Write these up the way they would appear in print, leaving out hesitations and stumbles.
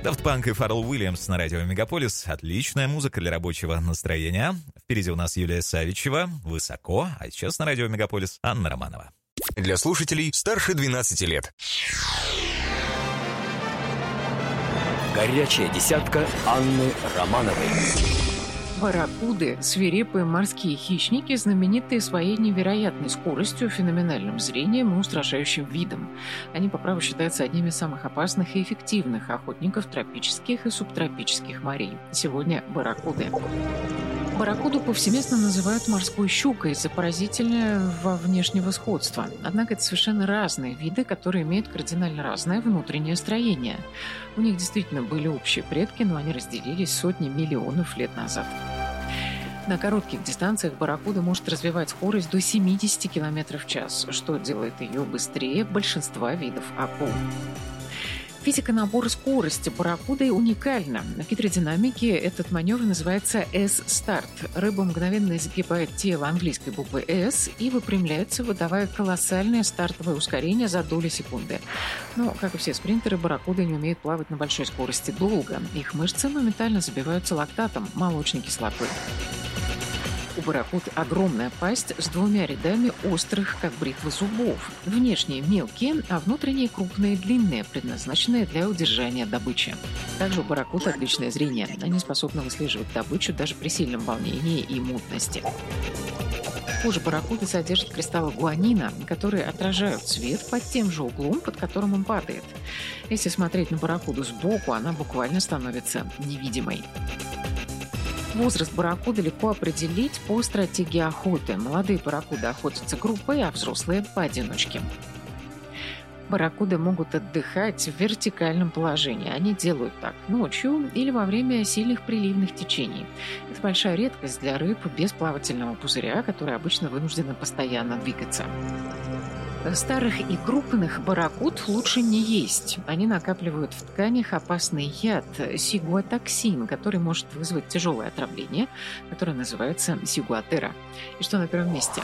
Daft Punk и Фаррелл Уильямс на радио Мегаполис. Отличная музыка для рабочего настроения. Впереди у нас Юлия Савичева. «Высоко». А сейчас на радио Мегаполис Анна Романова. Для слушателей старше 12 лет. Горячая десятка Анны Романовой. Барракуды – свирепые морские хищники, знаменитые своей невероятной скоростью, феноменальным зрением и устрашающим видом. Они по праву считаются одними из самых опасных и эффективных охотников тропических и субтропических морей. Сегодня барракуды. Барракуду повсеместно называют морской щукой из-за поразительного внешнего сходства. Однако это совершенно разные виды, которые имеют кардинально разное внутреннее строение. У них действительно были общие предки, но они разделились сотни миллионов лет назад. На коротких дистанциях барракуда может развивать скорость до 70 км в час, что делает ее быстрее большинства видов акул. Физика набора скорости барракуды уникальна. В гидродинамике этот маневр называется S-старт. Рыба мгновенно изгибает тело английской буквы S и выпрямляется, выдавая колоссальное стартовое ускорение за доли секунды. Но, как и все спринтеры, барракуды не умеют плавать на большой скорости долго. Их мышцы моментально забиваются лактатом, молочной кислотой. У барракуд огромная пасть с двумя рядами острых, как бритвы, зубов. Внешние мелкие, а внутренние крупные и длинные, предназначенные для удержания добычи. Также у барракуд отличное зрение. Они способны выслеживать добычу даже при сильном волнении и мутности. Кожа барракуды содержит кристаллы гуанина, которые отражают свет под тем же углом, под которым он падает. Если смотреть на барракуду сбоку, она буквально становится невидимой. Возраст барракуды легко определить по стратегии охоты. Молодые барракуды охотятся группой, а взрослые – поодиночке. Барракуды могут отдыхать в вертикальном положении. Они делают так ночью или во время сильных приливных течений. Это большая редкость для рыб без плавательного пузыря, которые обычно вынуждены постоянно двигаться. Старых и крупных барракуд лучше не есть. Они накапливают в тканях опасный яд – сигуатоксин, который может вызвать тяжелое отравление, которое называется сигуатера. И что на первом месте?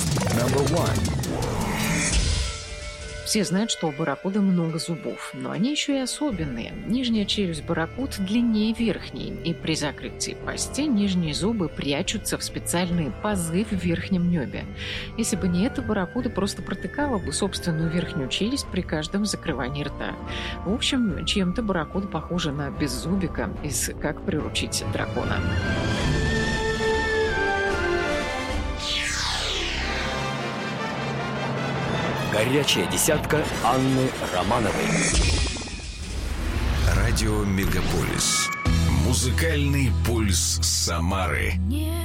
Все знают, что у барракуды много зубов, но они еще и особенные. Нижняя челюсть барракуд длиннее верхней, и при закрытии пасти нижние зубы прячутся в специальные пазы в верхнем небе. Если бы не это, барракуда просто протыкала бы собственную верхнюю челюсть при каждом закрывании рта. В общем, чем-то барракуда похожа на беззубика из «Как приручить дракона». Горячая десятка Анны Романовой. Радио Мегаполис. Музыкальный пульс Самары.